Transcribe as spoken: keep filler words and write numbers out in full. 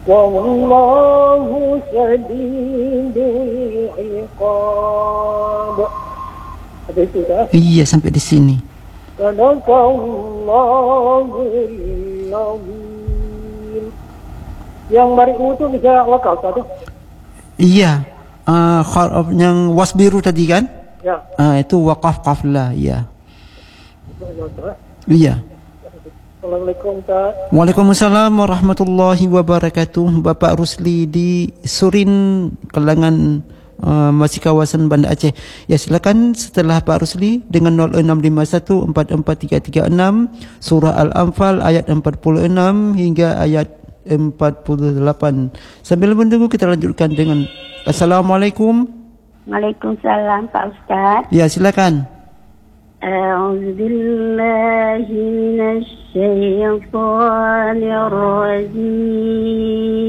Wallahu shadidul iqab. Ada itu dah? Iya, sampai di sini. Sadaqallahul azim. Yang mari'u tu bisa wakaf tak tu? Iya. Uh, yang wasbiru tadi kan? Ya. Uh, itu waqaf qaflah, iya. Iya. Assalamualaikum Ustaz. Waalaikumsalam warahmatullahi wabarakatuh. Bapak Rusli di Surin, Kelangan, uh, masih kawasan Banda Aceh. Ya, silakan setelah Pak Rusli dengan nol enam lima satu empat empat tiga tiga enam surah Al-Anfal ayat empat puluh enam hingga ayat empat puluh delapan. Sambil menunggu kita lanjutkan dengan Assalamualaikum. Waalaikumsalam Pak Ustaz. Ya, silakan. A'udzu billahi minasy syaithanir rajim.